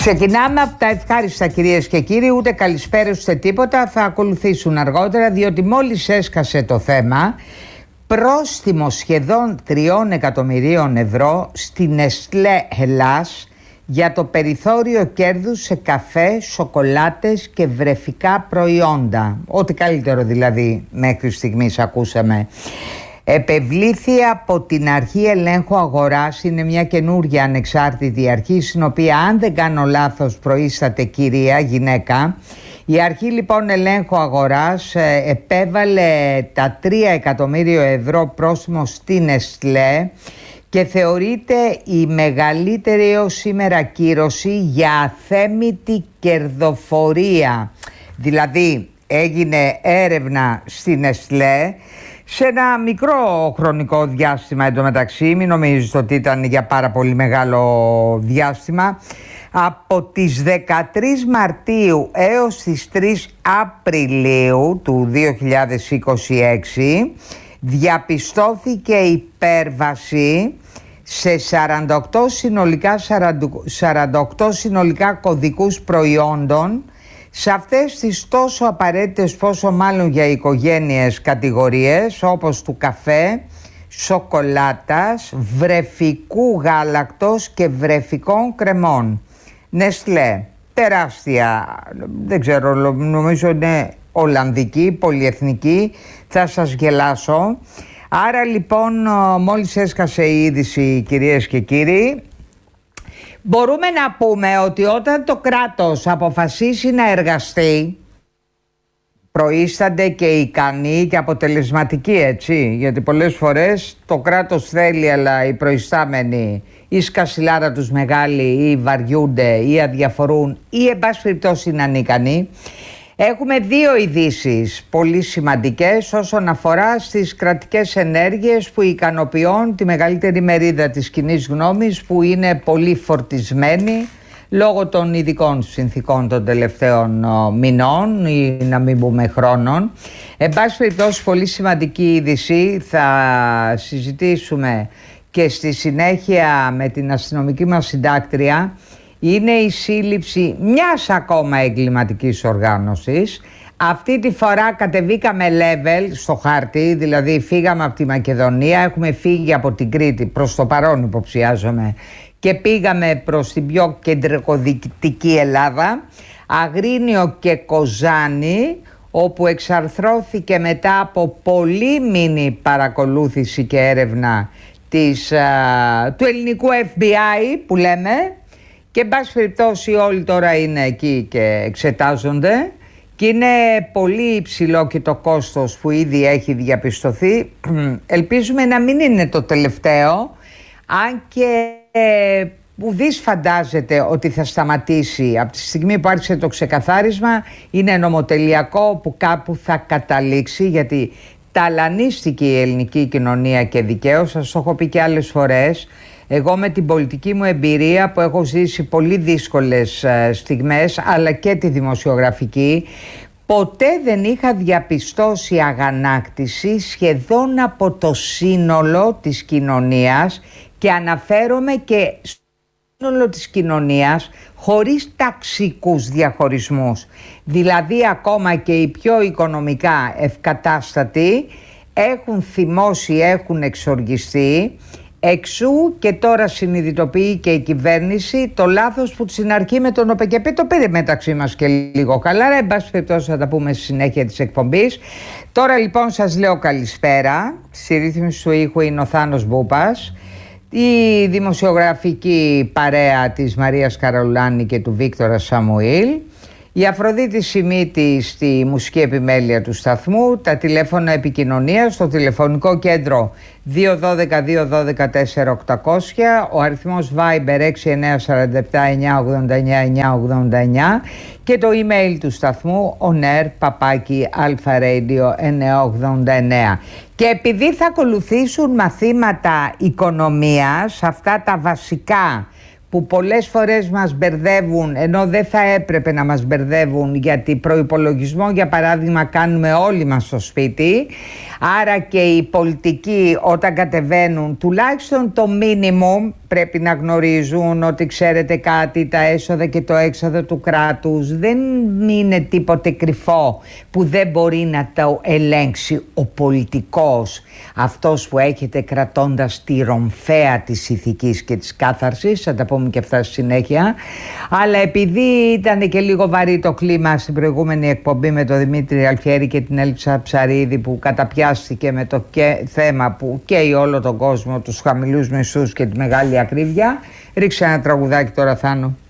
Ξεκινάμε από τα ευχάριστα, κυρίες και κύριοι. Ούτε καλησπέρες ούτε τίποτα θα ακολουθήσουν αργότερα, διότι μόλις έσκασε το θέμα πρόστιμο σχεδόν 3 εκατομμυρίων ευρώ στην Nestlé Hellas για το περιθώριο κέρδους σε καφέ, σοκολάτες και βρεφικά προϊόντα. Ό,τι καλύτερο δηλαδή μέχρι στιγμής ακούσαμε. Επευλήθη από την Αρχή Ελέγχου Αγοράς, είναι μια καινούργια ανεξάρτητη αρχή, στην οποία, αν δεν κάνω λάθος, προείσταται κυρία, γυναίκα. Η Αρχή λοιπόν Ελέγχου Αγοράς επέβαλε τα 3 εκατομμύρια ευρώ πρόστιμο στην Nestlé και θεωρείται η μεγαλύτερη έως σήμερα κύρωση για αθέμητη κερδοφορία. Δηλαδή έγινε έρευνα στην Nestlé σε ένα μικρό χρονικό διάστημα εντωμεταξύ, μην νομίζετε ότι ήταν για πάρα πολύ μεγάλο διάστημα, από τις 13 Μαρτίου έως τις 3 Απριλίου του 2026 διαπιστώθηκε υπέρβαση σε 48 συνολικά κωδικούς προϊόντων, σε αυτές τις τόσο απαραίτητες, πόσο μάλλον για οικογένειες, κατηγορίες όπως του καφέ, σοκολάτας, βρεφικού γάλακτος και βρεφικών κρεμών. Nestlé, τεράστια, δεν ξέρω, νομίζω είναι ολλανδική, πολυεθνική, θα σας γελάσω. Άρα λοιπόν μόλις έσκασε η είδηση, κυρίες και κύριοι, μπορούμε να πούμε ότι όταν το κράτος αποφασίσει να εργαστεί, προείστανται και ικανοί και αποτελεσματικοί, έτσι, γιατί πολλές φορές το κράτος θέλει, αλλά οι προϊστάμενοι ή σκασιλάρα τους μεγάλοι ή βαριούνται ή αδιαφορούν ή εν πάση περιπτώσει είναι ανίκανοι. Έχουμε 2 ειδήσεις πολύ σημαντικές όσον αφορά στις κρατικές ενέργειες που ικανοποιούν τη μεγαλύτερη μερίδα της κοινής γνώμης, που είναι πολύ φορτισμένη λόγω των ειδικών συνθήκων των τελευταίων μηνών ή να μην πούμε χρόνων. Εν πάση περιπτώσει, πολύ σημαντική είδηση, θα συζητήσουμε και στη συνέχεια με την αστυνομική μας συντάκτρια, είναι η σύλληψη μιας ακόμα εγκληματικής οργάνωσης. Αυτή τη φορά κατεβήκαμε level στο χάρτη, δηλαδή φύγαμε από τη Μακεδονία, έχουμε φύγει από την Κρήτη, προς το παρόν υποψιάζομαι, και πήγαμε προς την πιο κεντρικοδυτική Ελλάδα, Αγρίνιο και Κοζάνη, όπου εξαρθρώθηκε μετά από πολλήμηνη παρακολούθηση και έρευνα του ελληνικού FBI που λέμε, και εν πάση περιπτώσει όλοι τώρα είναι εκεί και εξετάζονται, και είναι πολύ υψηλό και το κόστος που ήδη έχει διαπιστωθεί. Ελπίζουμε να μην είναι το τελευταίο, αν και ουδής φαντάζεται ότι θα σταματήσει. Από τη στιγμή που άρχισε το ξεκαθάρισμα, είναι νομοτελειακό που κάπου θα καταλήξει, γιατί ταλανίστηκε η ελληνική κοινωνία και δικαίως. Σας το έχω πει και άλλες φορές. Εγώ με την πολιτική μου εμπειρία, που έχω ζήσει πολύ δύσκολες στιγμές, αλλά και τη δημοσιογραφική, ποτέ δεν είχα διαπιστώσει αγανάκτηση σχεδόν από το σύνολο της κοινωνίας, και αναφέρομαι και στο σύνολο της κοινωνίας χωρίς ταξικούς διαχωρισμούς. Δηλαδή ακόμα και οι πιο οικονομικά ευκατάστατοι έχουν θυμώσει, έχουν εξοργιστεί. Εξού και τώρα συνειδητοποιεί και η κυβέρνηση το λάθος που στην αρχή με τον ΟΠΕΚΕΠ το πήρε μεταξύ μας και λίγο καλά. Εν πάση περιπτώσει θα τα πούμε στη συνέχεια της εκπομπής. Τώρα λοιπόν σας λέω καλησπέρα. Στη ρύθμιση του ήχου είναι ο Θάνος Μπούπας, η δημοσιογραφική παρέα της Μαρίας Καραουλάνη και του Βίκτορα Σαμουήλ, η Αφροδίτη Σιμίτη στη μουσική επιμέλεια του σταθμού, τα τηλέφωνα επικοινωνίας στο τηλεφωνικό κέντρο 212-212-4800, ο αριθμός Viber 6947-989-989 και το email του σταθμού onair@alpharadio989. Και επειδή θα ακολουθήσουν μαθήματα οικονομίας, αυτά τα βασικά που πολλές φορές μας μπερδεύουν, ενώ δεν θα έπρεπε να μας μπερδεύουν, γιατί προϋπολογισμό για παράδειγμα κάνουμε όλοι μας στο σπίτι, άρα και οι πολιτικοί όταν κατεβαίνουν τουλάχιστον το μίνιμουμ πρέπει να γνωρίζουν ότι ξέρετε κάτι, τα έσοδα και το έξοδο του κράτους δεν είναι τίποτε κρυφό που δεν μπορεί να το ελέγξει ο πολιτικός, αυτός που έχετε κρατώντας τη ρομφαία της ηθικής και της κάθαρσης, θα τα πούμε και αυτά στη συνέχεια. Αλλά επειδή ήταν και λίγο βαρύ το κλίμα στην προηγούμενη εκπομπή με τον Δημήτρη Αλφιέρη και την Έλεψα Ψαρίδη, που καταπιάστηκε με το θέμα που καίει όλο τον κόσμο, τους χαμηλούς μισθούς και τη μεγάλη ακρίβεια, ρίξε ένα τραγουδάκι τώρα, Θάνο.